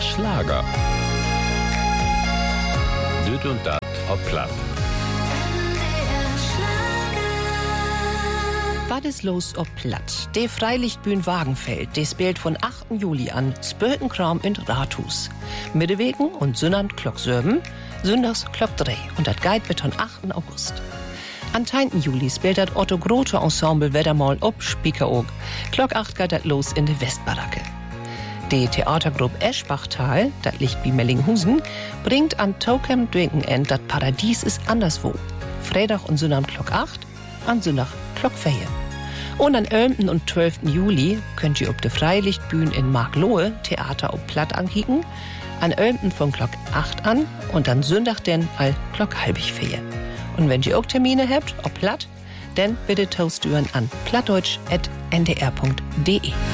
Schlager. Düt und dat ob Platt. Was ist los ob Platt? De Freilichtbühn Wagenfeld, des Bild von 8. Juli an, Spötenkram in Rathus. Mittewegen und Sünnand Klock 7, Sündags Klock 3 und dat Guide bis 8. August. Am 10. Juli spielt das Otto Grote Ensemble wieder mal ob Spiekeroog. Klock 8 geht dat los in de Westbaracke. Die Theatergruppe Eschbachtal, dat liegt bei Mellinghusen, bringt an Tokem Dünkenend dat Paradies ist anderswo. Freitag und Sonntag Klock 8, an Sonntag Klock 4. Und am 11. und 12. Juli könnt ihr ob de Freilichtbühne in Marklohe Theater ob Platt ankicken, an 11. von Klock 8 an und an Sonntag denn all Klock 3:30. Und wenn ihr auch Termine habt ob Platt, dann bitte toastüren an plattdeutsch@ndr.de.